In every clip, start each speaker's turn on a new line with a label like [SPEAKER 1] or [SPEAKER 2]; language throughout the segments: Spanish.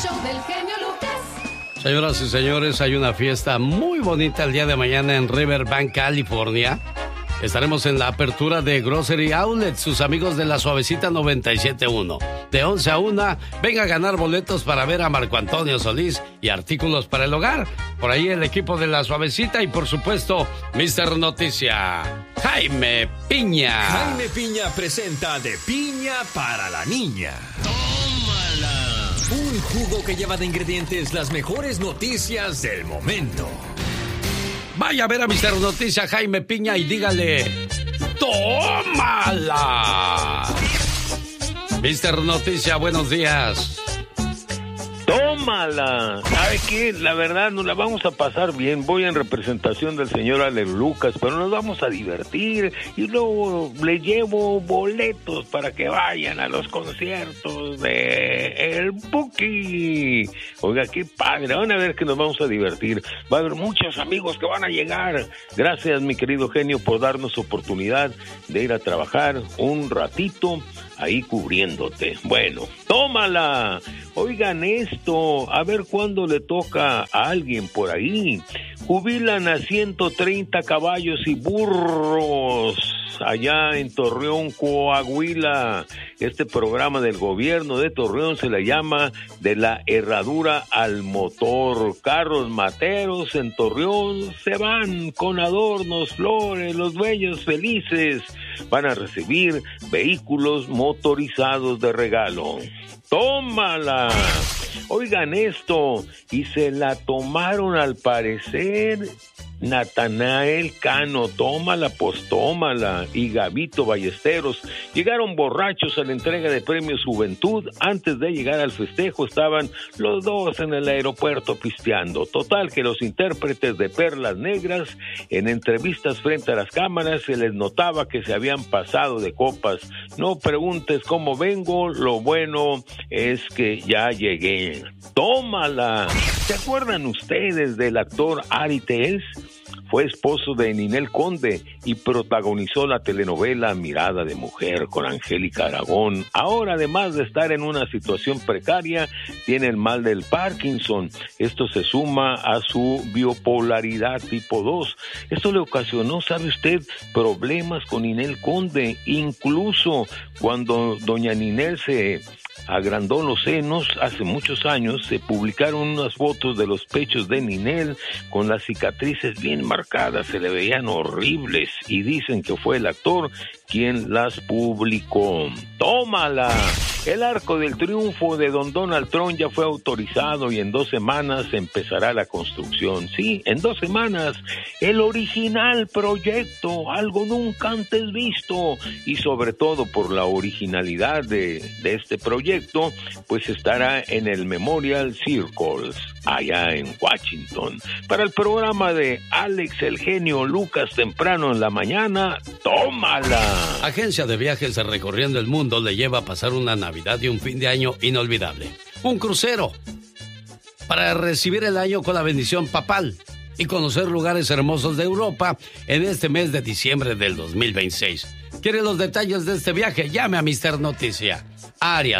[SPEAKER 1] show del genio Lucas.
[SPEAKER 2] Señoras y señores, hay una fiesta muy bonita el día de mañana en Riverbank, California. Estaremos en la apertura de Grocery Outlet, sus amigos de la Suavecita 97.1. De 11 a 1, venga a ganar boletos para ver a Marco Antonio Solís y artículos para el hogar. Por ahí el equipo de la Suavecita y, por supuesto, Mr. Noticia, Jaime Piña.
[SPEAKER 3] Jaime Piña presenta De Piña para la Niña. ¡Tómala! Un jugo que lleva de ingredientes las mejores noticias del momento.
[SPEAKER 2] Vaya a ver a Mr. Noticia Jaime Piña y dígale, ¡tómala! Mr. Noticia, buenos días.
[SPEAKER 4] ¡Tómala! ¿Sabe qué? La verdad nos la vamos a pasar bien. Voy en representación del señor Alex Lucas, pero nos vamos a divertir y luego le llevo boletos para que vayan a los conciertos de El Buki. Oiga, qué padre, van a ver que nos vamos a divertir. Va a haber muchos amigos que van a llegar. Gracias, mi querido genio, por darnos oportunidad de ir a trabajar un ratito ahí cubriéndote. Bueno, tómala. Oigan esto, a ver cuándo le toca a alguien por ahí. Jubilan a 130 caballos y burros allá en Torreón, Coahuila. Este programa del gobierno de Torreón se le llama De la Herradura al Motor. Carros materos en Torreón se van con adornos, flores, los dueños felices van a recibir vehículos motorizados de regalo. ¡Tómala! Oigan esto, y se la tomaron al parecer Natanael Cano, tómala, pues tómala, y Gabito Ballesteros. Llegaron borrachos a la entrega de premios Juventud. Antes de llegar al festejo estaban los dos en el aeropuerto pisteando. Total que los intérpretes de Perlas Negras, en entrevistas frente a las cámaras, se les notaba que se habían pasado de copas. No preguntes cómo vengo, lo bueno es que ya llegué. ¡Tómala! ¿Se acuerdan ustedes del actor Ari Tells? Fue esposo de Ninel Conde y protagonizó la telenovela Mirada de Mujer con Angélica Aragón. Ahora, además de estar en una situación precaria, tiene el mal del Parkinson. Esto se suma a su bipolaridad tipo 2. Esto le ocasionó, ¿sabe usted?, problemas con Ninel Conde. Incluso cuando doña Ninel se agrandó los senos hace muchos años, se publicaron unas fotos de los pechos de Ninel con las cicatrices bien marcadas, se le veían horribles y dicen que fue el actor quien las publicó. ¡Tómala! El Arco del Triunfo de don Donald Trump ya fue autorizado y en 2 semanas empezará la construcción. Sí, en 2 semanas. El original proyecto, algo nunca antes visto, y sobre todo por la originalidad de este proyecto, pues estará en el Memorial Circles, allá en Washington. Para el programa de Alex el Genio Lucas temprano en la mañana, tómala.
[SPEAKER 2] Agencia de Viajes Recorriendo el Mundo le lleva a pasar una Navidad y un fin de año inolvidable. Un crucero para recibir el año con la bendición papal y conocer lugares hermosos de Europa en este mes de diciembre del 2026. ¿Quiere los detalles de este viaje? Llame a Mr. Noticia. Área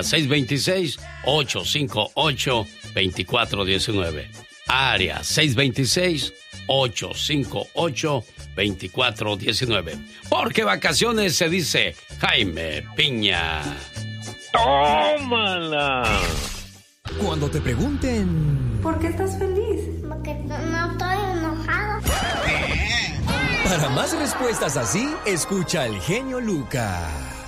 [SPEAKER 2] 626-858-2419. Área 626-858-2419. Porque vacaciones se dice Jaime Piña.
[SPEAKER 4] ¡Tómala!
[SPEAKER 3] Cuando te pregunten...
[SPEAKER 5] ¿Por qué estás feliz?
[SPEAKER 6] Porque no estoy enojado.
[SPEAKER 3] Para más respuestas así, escucha al genio Lucas.